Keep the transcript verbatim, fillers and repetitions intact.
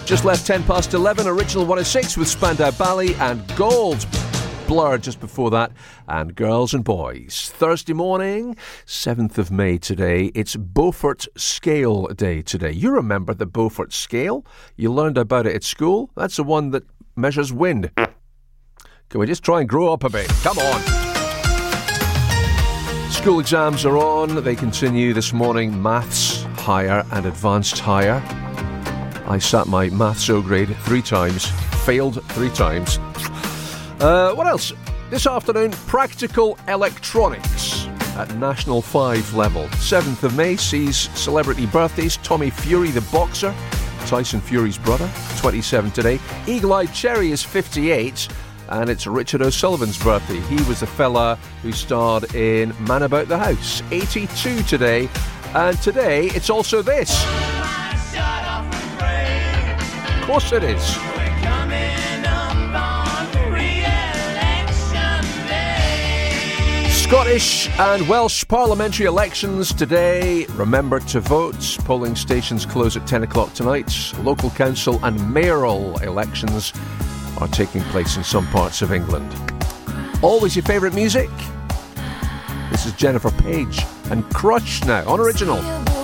Just left ten past eleven, Original one oh six with Spandau Ballet and Gold. Blur just before that, and Girls and Boys. Thursday morning, seventh of May today. It's Beaufort Scale Day today. You remember the Beaufort Scale? You learned about it at school. That's the one that measures wind. Can we just try and grow up a bit? Come on. School exams are on. They continue this morning. Maths higher and advanced higher. I sat my Maths O grade three times. Failed three times. Uh, what else? This afternoon, practical electronics at National five level. seventh of May sees celebrity birthdays. Tommy Fury, the boxer. Tyson Fury's brother, twenty-seven today. Eagle-Eyed Cherry is fifty-eight. And it's Richard O'Sullivan's birthday. He was the fella who starred in Man About the House. eighty-two today. And today, it's also this. Of course it is. Scottish and Welsh parliamentary elections today. Remember to vote. Polling stations close at ten o'clock tonight. Local council and mayoral elections are taking place in some parts of England. Always your favourite music? This is Jennifer Page and Crush now on Original.